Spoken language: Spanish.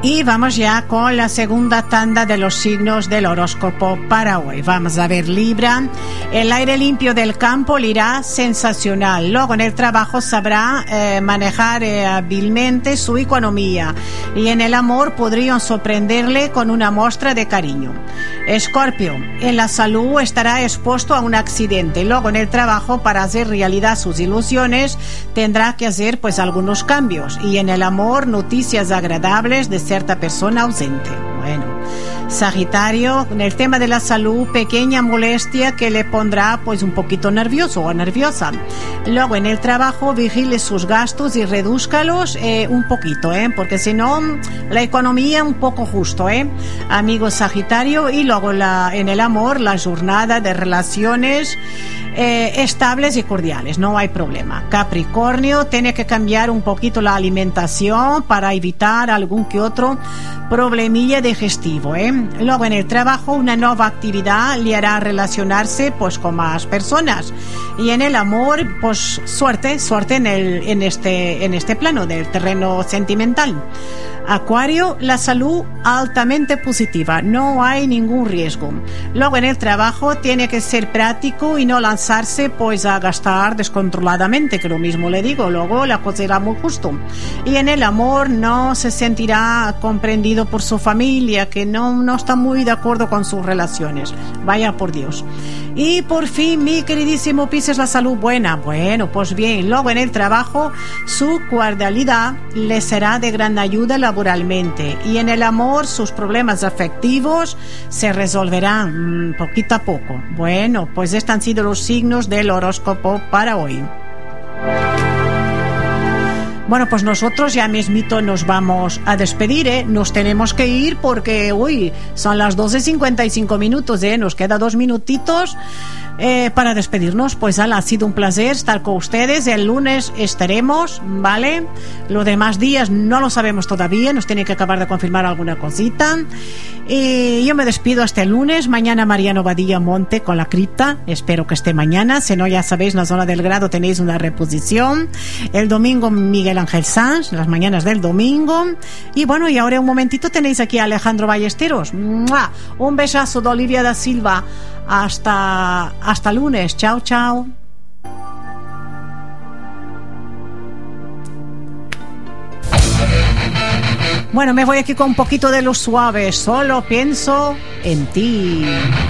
Y vamos ya con la segunda tanda de los signos del horóscopo para hoy. Vamos a ver Libra. El aire limpio del campo le irá sensacional. Luego en el trabajo sabrá manejar hábilmente su economía. Y en el amor podrían sorprenderle con una muestra de cariño. Escorpio. En la salud estará expuesto a un accidente. Luego en el trabajo, para hacer realidad sus ilusiones, tendrá que hacer pues algunos cambios. Y en el amor, noticias agradables de cierta persona ausente. Bueno, Sagitario, en el tema de la salud, pequeña molestia que le pondrá pues un poquito nervioso o nerviosa. Luego en el trabajo, vigile sus gastos y redúzcalos un poquito, porque si no, la economía un poco justo, amigo Sagitario. Y luego en el amor, la jornada de relaciones estables y cordiales, no hay problema. Capricornio, tiene que cambiar un poquito la alimentación para evitar algún que otro problemilla digestivo. Luego en el trabajo, una nueva actividad le hará relacionarse pues con más personas. Y en el amor, pues suerte en este plano del terreno sentimental. Acuario, la salud altamente positiva, no hay ningún riesgo. Luego en el trabajo tiene que ser práctico y no lanzarse pues a gastar descontroladamente, que lo mismo le digo, luego la cosa irá muy justo. Y en el amor no se sentirá comprendido por su familia, que no está muy de acuerdo con sus relaciones, vaya por Dios. Y por fin, mi queridísimo Piscis, la salud buena. Bueno, pues bien, luego en el trabajo su cordialidad le será de gran ayuda laboralmente, y en el amor sus problemas afectivos se resolverán poquito a poco. Bueno, pues estos han sido los signos del horóscopo para hoy. Bueno, pues nosotros ya mismito nos vamos a despedir, Nos tenemos que ir porque, son las 12:55, Nos queda 2 minutitos para despedirnos. Pues ha sido un placer estar con ustedes. El lunes estaremos, ¿vale? Los demás días no lo sabemos todavía, nos tiene que acabar de confirmar alguna cosita. Y yo me despido hasta el lunes. Mañana Mariano Badilla Monte con la cripta, espero que esté mañana, si no ya sabéis, en la zona del Grado tenéis una reposición. El domingo Miguel Ángel Sanz, las mañanas del domingo. Y bueno, y ahora un momentito tenéis aquí a Alejandro Ballesteros. ¡Mua! Un besazo de Olivia da Silva. Hasta lunes. Chao, chao. Bueno, me voy aquí con un poquito de Los Suaves. Solo pienso en ti.